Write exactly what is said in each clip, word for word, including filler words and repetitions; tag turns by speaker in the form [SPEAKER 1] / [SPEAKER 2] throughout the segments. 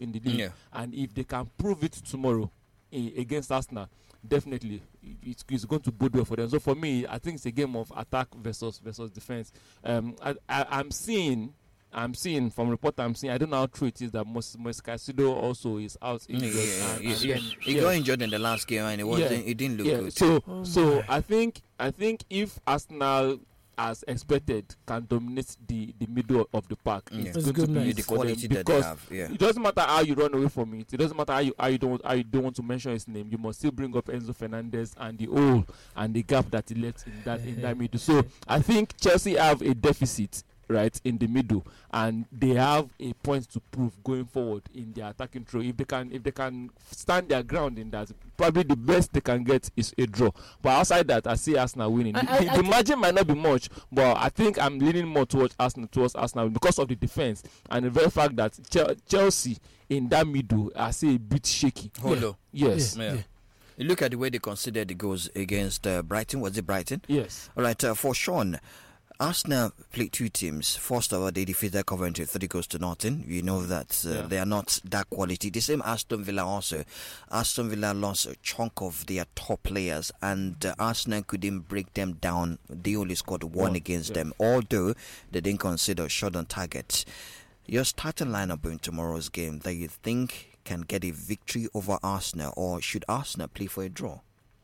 [SPEAKER 1] in the league.
[SPEAKER 2] Yeah.
[SPEAKER 1] And if they can prove it tomorrow in, against Arsenal, definitely it's, it's going to bode well for them. So for me, I think it's a game of attack versus versus defense. Um, I, I, I'm seeing. I'm seeing from report I'm seeing. I don't know how true it is that Mos Caicedo also is out injured.
[SPEAKER 2] Yeah, yeah,
[SPEAKER 1] and,
[SPEAKER 2] yeah.
[SPEAKER 1] and
[SPEAKER 2] He,
[SPEAKER 1] then,
[SPEAKER 2] he
[SPEAKER 1] yeah.
[SPEAKER 2] got injured in the last game and it wasn't.
[SPEAKER 1] Yeah.
[SPEAKER 2] It didn't look
[SPEAKER 1] yeah.
[SPEAKER 2] good.
[SPEAKER 1] So,
[SPEAKER 3] Oh
[SPEAKER 1] so
[SPEAKER 3] my.
[SPEAKER 1] I think I think if Arsenal, as expected, can dominate the, the middle of the park,
[SPEAKER 2] Yeah.
[SPEAKER 1] it's
[SPEAKER 3] That's
[SPEAKER 1] going
[SPEAKER 3] good
[SPEAKER 1] to be
[SPEAKER 3] night.
[SPEAKER 2] the
[SPEAKER 1] for them
[SPEAKER 2] quality that they
[SPEAKER 1] because
[SPEAKER 2] have. Yeah.
[SPEAKER 1] it doesn't matter how you run away from it. It doesn't matter how you how you don't how you don't want to mention his name. You must still bring up Enzo Fernandez and the hole and the gap that he left in that in that middle. So I think Chelsea have a deficit, right, in the middle, and they have a point to prove going forward in their attacking throw. If they can, if they can stand their ground in that, probably the best they can get is a draw. But outside that, I see Arsenal winning.
[SPEAKER 3] I-
[SPEAKER 1] the
[SPEAKER 3] I-
[SPEAKER 1] the,
[SPEAKER 3] I
[SPEAKER 1] the
[SPEAKER 3] thi-
[SPEAKER 1] margin might not be much, but I think I'm leaning more towards Arsenal towards Arsenal because of the defense and the very fact that Chel- Chelsea in that middle, I see a bit shaky.
[SPEAKER 2] Holo.
[SPEAKER 1] Yes,
[SPEAKER 2] Yeah.
[SPEAKER 3] Yeah.
[SPEAKER 2] You look at the way they considered the goals against uh, Brighton. Was it Brighton?
[SPEAKER 1] yes.
[SPEAKER 2] All right. Uh, for Sean, Arsenal played two teams. First of all, they defeated Coventry three goals to nothing. We know that uh,
[SPEAKER 1] Yeah.
[SPEAKER 2] they are not that quality. The same Aston Villa also. Aston Villa lost a chunk of their top players, and uh, Arsenal couldn't break them down. They only scored one,
[SPEAKER 1] One,
[SPEAKER 2] against
[SPEAKER 1] yeah.
[SPEAKER 2] them, although they didn't consider shot on target. Your starting lineup in tomorrow's game that you think can get a victory over Arsenal, or should Arsenal play for a draw?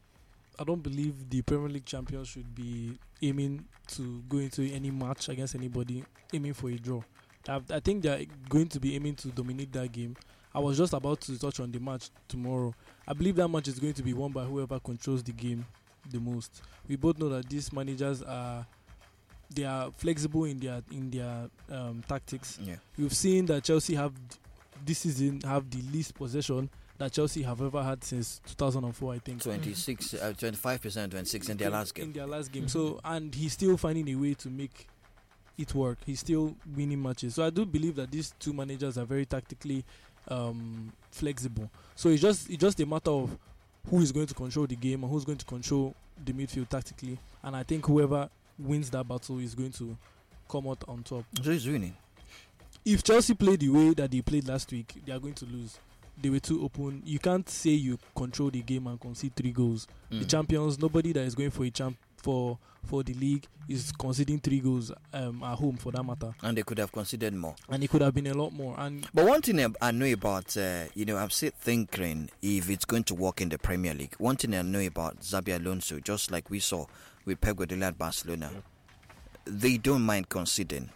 [SPEAKER 3] I don't believe the Premier League champions should be aiming to go into any match against anybody aiming for a draw. I, I think they're going to be aiming to dominate that game. I was just about to touch on the match tomorrow. I believe that match is going to be won by whoever controls the game the most. We both know that these managers are they are flexible in their in their um, tactics.
[SPEAKER 2] Yeah.
[SPEAKER 3] We've seen that Chelsea have this season have the least possession that Chelsea have ever had since two thousand four, I think.
[SPEAKER 2] twenty-six, uh, twenty-five percent, twenty-six in their last game.
[SPEAKER 3] In their last game. So, and he's still finding a way to make it work. He's still winning matches. So I do believe that these two managers are very tactically um, flexible. So it's just it's just a matter of who is going to control the game and who's going to control the midfield tactically. And I think whoever wins that battle is going to come out on top.
[SPEAKER 2] So he's winning.
[SPEAKER 3] If Chelsea play the way that they played last week, they are going to lose. They were too open. You can't say you control the game and concede three goals. The
[SPEAKER 2] Mm.
[SPEAKER 3] champions, nobody that is going for a champ for for the league is conceding three goals um, at home, for that matter.
[SPEAKER 2] And they could have considered more.
[SPEAKER 3] And it could have been a lot more. And
[SPEAKER 2] But one thing I- I know about, uh, you know, I'm still thinking if it's going to work in the Premier League. One thing I know about Xabi Alonso, just like we saw with Pep Guardiola at Barcelona,
[SPEAKER 1] Yeah.
[SPEAKER 2] they don't mind conceding.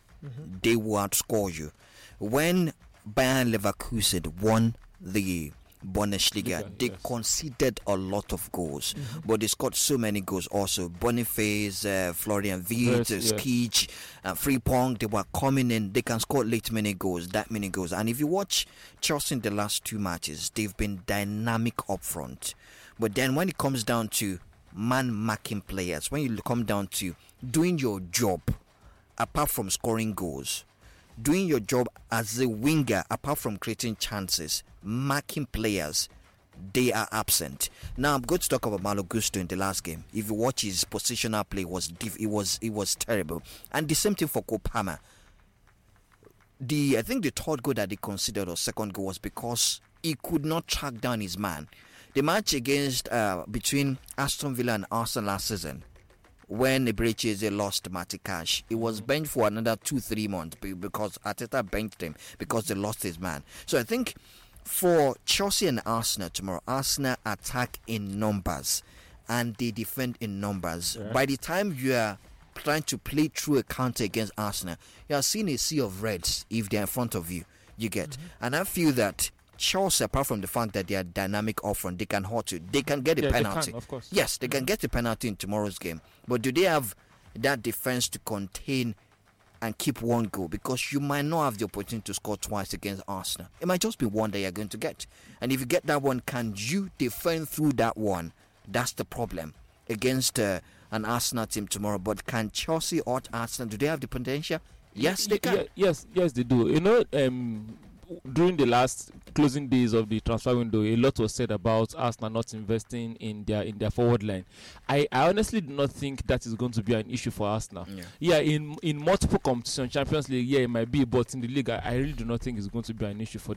[SPEAKER 2] They will outscore you. When Bayern Leverkusen won the Bundesliga,
[SPEAKER 1] Liga,
[SPEAKER 2] they
[SPEAKER 1] yes.
[SPEAKER 2] conceded a lot of goals, but they scored so many goals also. Boniface, uh, Florian Wirtz,
[SPEAKER 1] Wirtz,
[SPEAKER 2] uh,
[SPEAKER 1] yeah.
[SPEAKER 2] Skich, uh, Frimpong, they were coming in. They can score late many goals, that many goals. And if you watch Chelsea in the last two matches, they've been dynamic up front. But then when it comes down to man-marking players, when you come down to doing your job, apart from scoring goals, doing your job as a winger, apart from creating chances, marking players, they are absent. Now I'm going to talk about Malo Gusto in the last game. If you watch his positional play, was diff- it was it was terrible, and the same thing for Kopama. The I think the third goal that they considered or second goal was because he could not track down his man. The match against uh, between Aston Villa and Arsenal last season, when Eberechi lost Matty Cash, he was benched for another two, three months be- because Arteta benched him because they lost his man. So I think for Chelsea and Arsenal tomorrow, Arsenal attack in numbers and they defend in numbers.
[SPEAKER 1] Yeah.
[SPEAKER 2] By the time you are trying to play through a counter against Arsenal, you are seeing a sea of reds if they are in front of you. You get, and I feel that Chelsea, apart from the fact that they are dynamic off front, they can hurt you. They can get a
[SPEAKER 1] Yeah, they
[SPEAKER 2] penalty.
[SPEAKER 1] can, of course.
[SPEAKER 2] Yes, they can get a penalty in tomorrow's game. But do they have that defense to contain and keep one goal? Because you might not have the opportunity to score twice against Arsenal. It might just be one that you're going to get. And if you get that one, can you defend through that one? That's the problem against uh, an Arsenal team tomorrow. But can Chelsea or Arsenal, do they have the potential? Yes, they can.
[SPEAKER 1] Yeah, yes, yes, they do. You know, um, during the last closing days of the transfer window, a lot was said about Arsenal not investing in their in their forward line. I, I honestly do not think that is going to be an issue for Arsenal.
[SPEAKER 2] Yeah.
[SPEAKER 1] Yeah, in in multiple competitions, Champions League, yeah, it might be, but in the league, I, I really do not think it's going to be an issue for